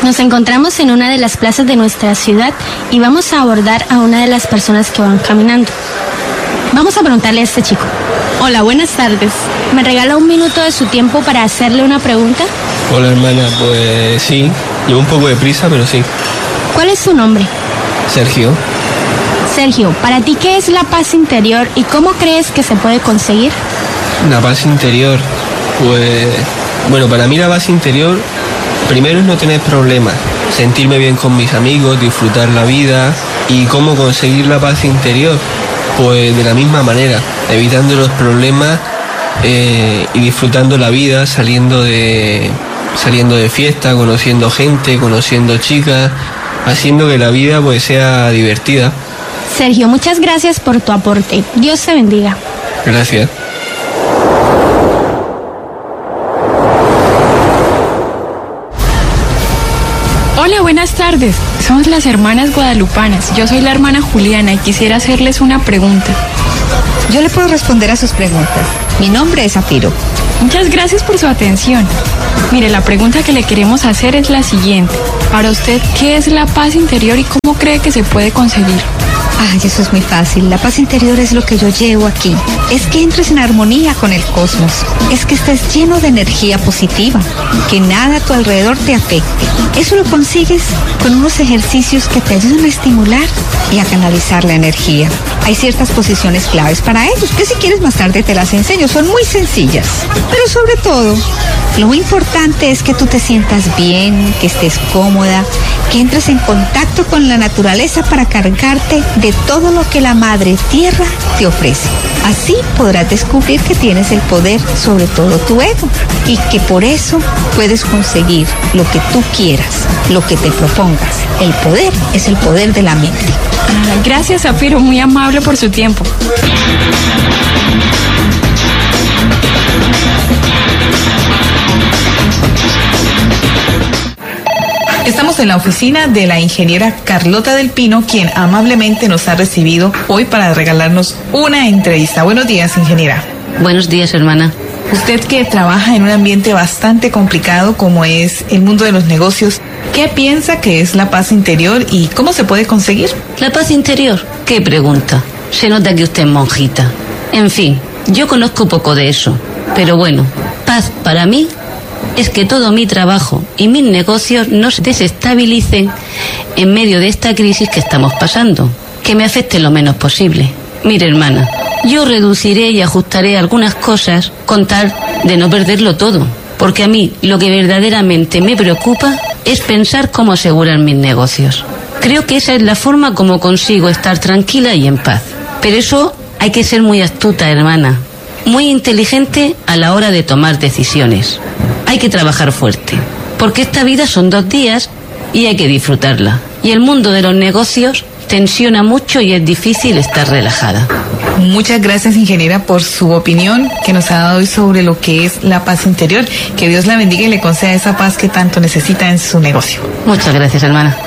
Nos encontramos en una de las plazas de nuestra ciudad y vamos a abordar a una de las personas que van caminando. Vamos a preguntarle a este chico. Hola, buenas tardes. ¿Me regala un minuto de su tiempo para hacerle una pregunta? Hola, hermana, pues sí. Llevo un poco de prisa, pero sí. ¿Cuál es su nombre? Sergio. Sergio, ¿para ti qué es la paz interior y cómo crees que se puede conseguir? La paz interior, pues... Bueno, para mí la paz interior, primero es no tener problemas, sentirme bien con mis amigos, disfrutar la vida. ¿Y cómo conseguir la paz interior? Pues de la misma manera, evitando los problemas y disfrutando la vida, saliendo de fiesta, conociendo gente, conociendo chicas, haciendo que la vida pues sea divertida. Sergio, muchas gracias por tu aporte. Dios te bendiga. Gracias. Hola, buenas tardes. Somos las hermanas guadalupanas. Yo soy la hermana Juliana y quisiera hacerles una pregunta. Yo le puedo responder a sus preguntas. Mi nombre es Zafiro. Muchas gracias por su atención. Mire, la pregunta que le queremos hacer es la siguiente. Para usted, ¿qué es la paz interior y cómo cree que se puede conseguir? Ay, eso es muy fácil. La paz interior es lo que yo llevo aquí. Es que entres en armonía con el cosmos. Es que estés lleno de energía positiva. Que nada a tu alrededor te afecte. Eso lo consigues con unos ejercicios que te ayudan a estimular y a canalizar la energía. Hay ciertas posiciones claves para ellos, que si quieres más tarde te las enseño. Son muy sencillas. Pero sobre todo, lo muy importante es que tú te sientas bien, que estés cómoda, que entres en contacto con la naturaleza para cargarte de todo lo que la Madre Tierra te ofrece. Así podrás descubrir que tienes el poder sobre todo tu ego y que por eso puedes conseguir lo que tú quieras, lo que te propongas. El poder es el poder de la mente. Gracias, Zafiro, muy amable por su tiempo. Estamos en la oficina de la ingeniera Carlota del Pino, quien amablemente nos ha recibido hoy para regalarnos una entrevista. Buenos días, ingeniera. Buenos días, hermana. Usted que trabaja en un ambiente bastante complicado como es el mundo de los negocios, ¿qué piensa que es la paz interior y cómo se puede conseguir? ¿La paz interior? ¿Qué pregunta? Se nota que usted es monjita. En fin, yo conozco poco de eso, pero bueno, paz para mí es que todo mi trabajo y mis negocios no se desestabilicen en medio de esta crisis que estamos pasando, que me afecte lo menos posible. Mire, hermana, yo reduciré y ajustaré algunas cosas con tal de no perderlo todo, porque a mí lo que verdaderamente me preocupa es pensar cómo asegurar mis negocios. Creo que esa es la forma como consigo estar tranquila y en paz. Pero eso hay que ser muy astuta, hermana, muy inteligente a la hora de tomar decisiones. Hay que trabajar fuerte, porque esta vida son 2 días y hay que disfrutarla. Y el mundo de los negocios tensiona mucho y es difícil estar relajada. Muchas gracias, ingeniera, por su opinión que nos ha dado hoy sobre lo que es la paz interior. Que Dios la bendiga y le conceda esa paz que tanto necesita en su negocio. Muchas gracias, hermana.